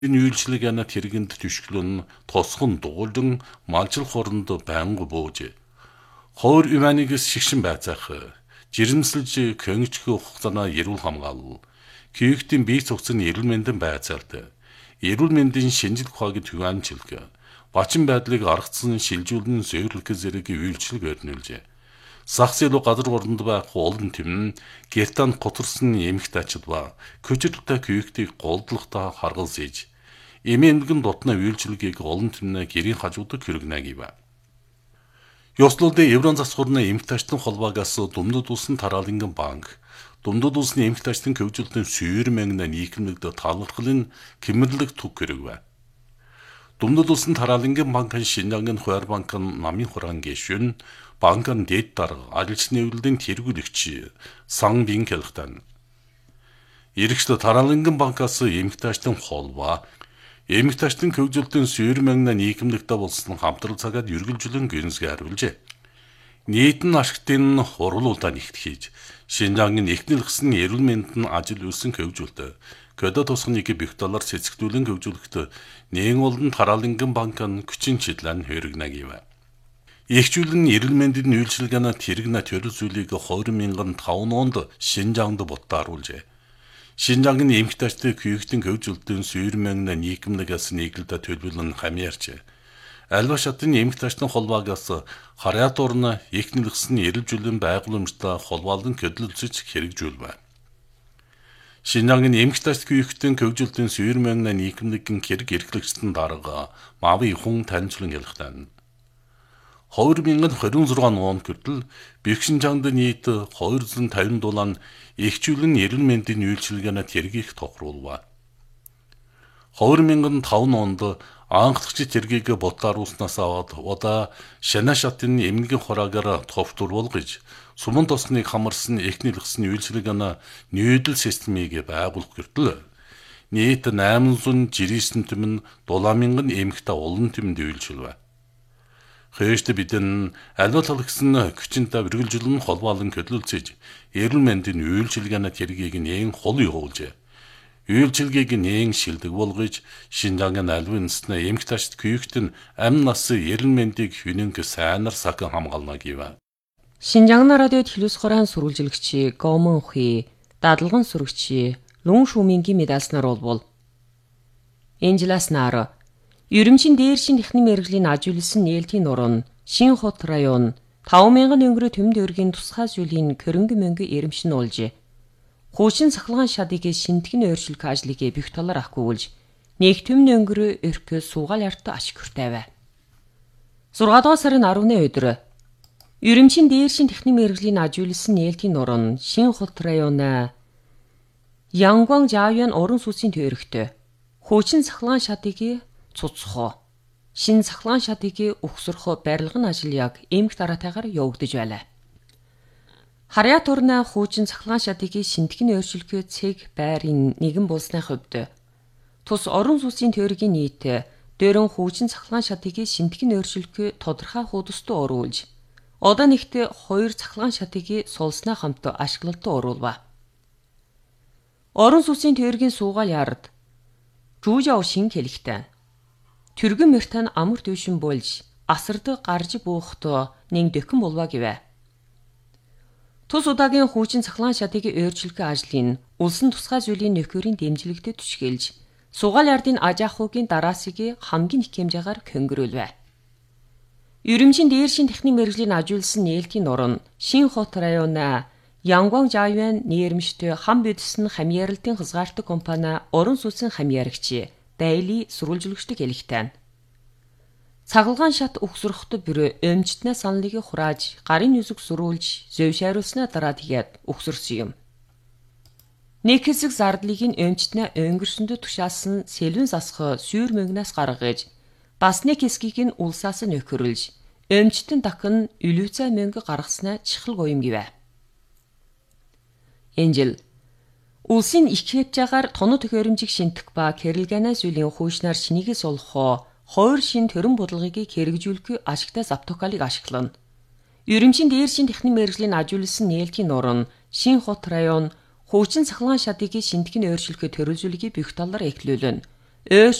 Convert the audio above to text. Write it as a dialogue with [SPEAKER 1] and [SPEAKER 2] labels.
[SPEAKER 1] Энэ үйлчлэг яна тэргэнд түшгэлэн тосхон дуулан малжил хоронд байнга бууж. Хоор иванигс шигшин байцаах. Жирэмсэлж көнгчхөө хугацаана эрүүл хамгаалал. Киектийн бие цогцны эрүүл мэндийн байцаалт. Эрүүл мэндийн шинжилгээ ухааг түвээнчилгээ. Бачин байдлыг аргацсан шилжүүлэн зөвлөх зэрэг үйлчлэг өрнүүлжээ. Сахс илүү газар горонд байх олон тэм гертан готорсон эмхт ачид ба көжөлтэй киектийг голдлохтой харгалзээж. Эмэнгэн дотны үйлчлэгийг олон тэмнэ гэрийн хажуудаг хэрэгнэгийг ба. Ёслолд Еврон засварны эмгтээчдийн холбоогоос Дүмдэд улсын тарааланган банк, Дүмдэд улсын эмгтээчдийн хөгжүүлэлтийн сүйр мангна нийгэмлэгд талархлын кэмэрлэг түг хэрэг ба. Дүмдэд улсын тарааланган банкын Шинжангийн хуваар банкын намын хураан гишүүн банкын дэд дарга ажилчны нэвлэлийн тэргүүлэгч Сан Бин хэлхтэн. Иргэшд тарааланган банкаас эмгтээчдийн холбоо эмгтээчдийн хөгжүүлэлтийн сүйр мангна нийгэмлэгдээ болсон хамтрал цагаад үргэлжлэн гүнзгий харуулжээ. Нийтэн ашигтын хурлуултаа нэгт хийж, Шинжангийн эхнэлгсэн эрүүл мэндэд ажил үйлсэн хөгжүүлэлт, көдө тусгныг $1 цэцэгдүүлэн хөгжүүлэхэд нэгэн олон тарааланган банкын күчин чиглэн хөргнэг юм. Эхжүүлэн эрүүл мэндийн үйлчилгээний тэрэгнэ төрөл зүйлийг 2005 онд Шинжаанд буттааруулжээ. Шинжангийн эмгтээчдийн киектийн хөгжүүлэлтийн сүйр мангна нийгэмлэгээс нийгэлдэ төлөвлөн хамьяарч. Альва шатын эмгтээчдийн холбоогоос харьяатуурна эхнэлгсэн эрэлжүүлэн байгууламжтай холбоолон хөдөлгөж хэрэгжүүлвэ. Шинжангийн эмгтээчд киектийн хөгжүүлэлтийн сүйр мангна нийгэмлэгэн хэрэг эрхлэгчдэн дарга Мави хүн танилцуулан хэлэхдээ 2026 онд хүртэл Бэкшинжаанд нийт 250 дулаан эхжүүлэн эрүүл мэндийн үйлчилгээний тэргийг тохируулва. 2005 онд анхдагч тэргийг буттааруулснаас аваад удаа Шана шатын эмнэлгийн хураагаар товтруулж суман тосныг хамарсан эхнэлгсэн үйлчилгээний нүүдэл системийг байгуулах хүртэл нийт 899 тэм дулаамын эмхтэй олон тэмд үйлчилвэ. Хөөшд бидэн альва тал гэсэн хүчинтэй үргэлжлэн холбоолон хөдөлгөж эрүүл мэндийн үйлчилгээний тэргийг нээн хол явуулж үйлчилгээг нээн шилдэг болгож Шинжангийн альва үндэстний эмгтээчд киектийн амь нас эрүүл мэндийг хүнэнг сайнар сахан хамгаална гэв.
[SPEAKER 2] Шинжаан радиод хэлүүс хорон сурвалжилагч Гомон Хи, дадлган сүрэгч Лун Шумингийн медалснаар болбол Энжеласнаар Ерөмчийн дээршин техник мэргэжлийн ажиулсан нээлтийн нуруу Шинхот район 5000 өнгөрөө төмд өргийн тусгай зүйлийн хөрөнгө мөнгө эрэмшин уулж хуучин сахалгаан шадыг шинтгэн өөрчлөх ажлыг бих талаар ахгүйгүүлж нэг төмн өнгөрөө өрх суугаал ярт ашиг хүртэйвэ. 6 дугаар сарын 10-ны өдөр Ерөмчийн дээршин техник мэргэжлийн ажиулсан нээлтийн нуруу Шинхот район Янгван Жавян уран сүсийн төөрөгт хуучин сахалгаан шадыг цуцхоо шин сахалгаан шатыг өгсөрөх барилгын ажил яг эмх дараатайгаар явагдаж байлаа. Харьяатуурна хуучин сахалгаан шатыг шинтгэн өөрчлөхөө цэг байрын нэгэн болсны хувьд тус орон сүсийн төөргийн нийт дөрөн хуучин сахалгаан шатыг шинтгэн өөрчлөхөө тодорхой хуудасд оруулж одоо нэгт 2 сахалгаан шатыг сулснаа хамт ашиглалтад оруулва. Орон сүсийн төөргийн суугаал ярд Жужао шин хэлэхтэй Түргэн мөртөн амар төвшин болж асардаг гарж буухт нэг дөкөн болва гэвэ. Тус удаагийн хуучин сахалгаан шатыг өөрчлөх ажлын улсын тусгай зүйлийн нөхөрийн дэмжлэгтэй түшгэлж суугаал ярдын аж ахуйн дараасыг хамгийн их хэмжээгээр хөнгөрүүлвэ. Ерөмчийн дээршин техник мэргэжлийн ажиулсан нээлтийн нуруу Шинхот район Янгван Жавян нэрмжтэй хам бидсэн хамьяаралтын хязгаартаг компани орон сүсийн хамьяарагч Дайли сурвалжлагчдыг хэлэхтэй. Цагалгаан шат өгсөрөхтө бүр өмчтнээ саналыг хурааж гарын нүсэг сүрүүлж зөвшөөрлснөө дараа тэгээд өгсөрсөн юм. Нэг хэсэг зардлыг нь өмчтнээ өнгөрсөндө тушаасан сэлвэн засах сүйр мөнгнөөс гаргаж бас нэг хэсгийг нь улсаас нөхөрлж өмчтөн дахин илүүцээ мөнгө гаргаснаа чихэл гоём гэвэ. Энжел улсын их хэвжээгээр тоног төхөөрөмжийг шинтэх ба кэрэлгэнээс үлийн хуйшнаар шинийгээс олохоо хоёр шин төрөн бодлогыг хэрэгжүүлэх ашигтай заптокалыг ашиглана. Ерөмчийн дээршин техник мэргэжлийн ажиулсан нээлтийн нуруу Шинхот район хуучин сахалгаан шатыг шинтгэн өөрчлөхөд төрөлжүүлгийг бих талаар эхлүүлэн ойр